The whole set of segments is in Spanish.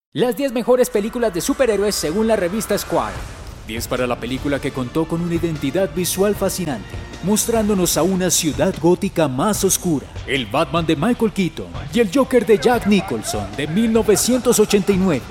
Las 10 mejores películas de superhéroes según la revista Square. 10 para la película que contó con una identidad visual fascinante, mostrándonos a una ciudad gótica más oscura, el Batman de Michael Keaton y el Joker de Jack Nicholson de 1989.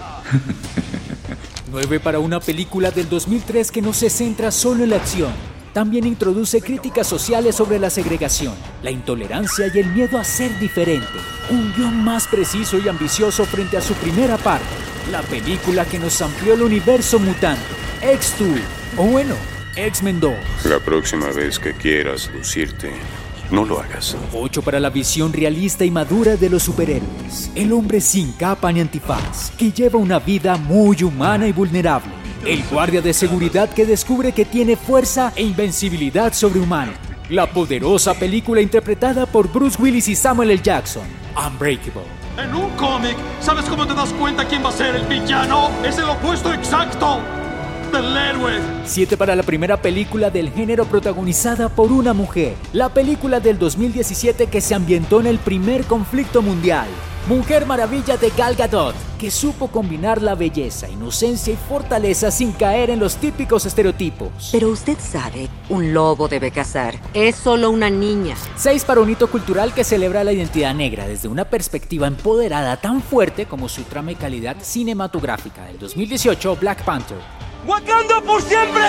9 para una película del 2003 que no se centra solo en la acción. También introduce críticas sociales sobre la segregación, la intolerancia y el miedo a ser diferente. Un guión más preciso y ambicioso frente a su primera parte. La película que nos amplió el universo mutante, X-2, o bueno, X-Men 2. La próxima vez que quieras lucirte, no lo hagas. 8 para la visión realista y madura de los superhéroes. El hombre sin capa ni antifaz, que lleva una vida muy humana y vulnerable. El guardia de seguridad que descubre que tiene fuerza e invencibilidad sobrehumana. La poderosa película interpretada por Bruce Willis y Samuel L. Jackson, Unbreakable. En un cómic, ¿sabes cómo te das cuenta quién va a ser el villano? Es el opuesto exacto del héroe. 7 para la primera película del género protagonizada por una mujer. La película del 2017 que se ambientó en el primer conflicto mundial. Mujer Maravilla de Gal Gadot, que supo combinar la belleza, inocencia y fortaleza sin caer en los típicos estereotipos. Pero usted sabe, un lobo debe cazar. Es solo una niña. 6 para un hito cultural que celebra la identidad negra desde una perspectiva empoderada tan fuerte como su trama y calidad cinematográfica. Del 2018, Black Panther. ¡Wakanda por siempre!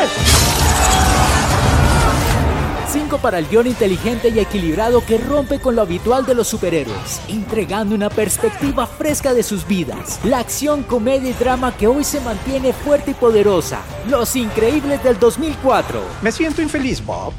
5 para el guión inteligente y equilibrado que rompe con lo habitual de los superhéroes, entregando una perspectiva fresca de sus vidas. La acción, comedia y drama que hoy se mantiene fuerte y poderosa. Los Increíbles del 2004. Me siento infeliz, Bob.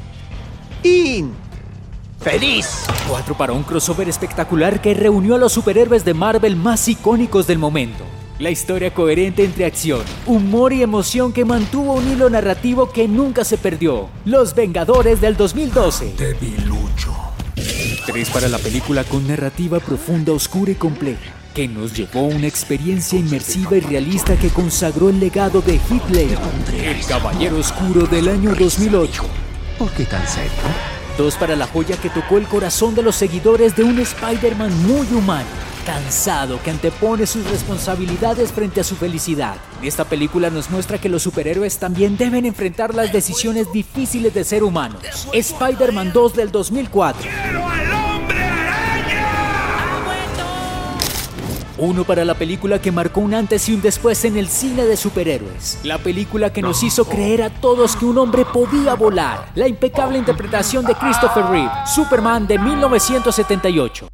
¡Feliz! 4 para un crossover espectacular que reunió a los superhéroes de Marvel más icónicos del momento. La historia coherente entre acción, humor y emoción que mantuvo un hilo narrativo que nunca se perdió. Los Vengadores del 2012. Debilucho. 3 para la película con narrativa profunda, oscura y compleja, que nos llevó a una experiencia inmersiva y realista que consagró el legado de Heath Ledger, el Caballero Oscuro del año 2008. ¿Por qué tan serio? 2 para la joya que tocó el corazón de los seguidores de un Spider-Man muy humano, cansado, que antepone sus responsabilidades frente a su felicidad. Esta película nos muestra que los superhéroes también deben enfrentar las decisiones difíciles de ser humanos. Spider-Man 2 del 2004. ¡Quiero al hombre araña! 1 para la película que marcó un antes y un después en el cine de superhéroes. La película que nos hizo creer a todos que un hombre podía volar. La impecable interpretación de Christopher Reeve, Superman de 1978.